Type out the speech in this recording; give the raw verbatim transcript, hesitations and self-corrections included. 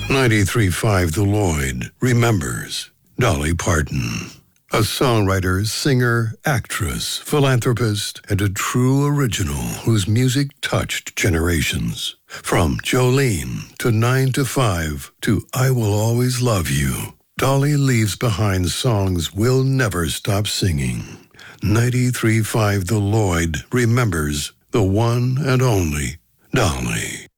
ninety-three point five The Lloyd remembers Dolly Parton. A songwriter, singer, actress, philanthropist, and a true original whose music touched generations. From Jolene to nine to five to I Will Always Love You, Dolly leaves behind songs we'll never stop singing. ninety-three point five The Lloyd remembers the one and only Dolly.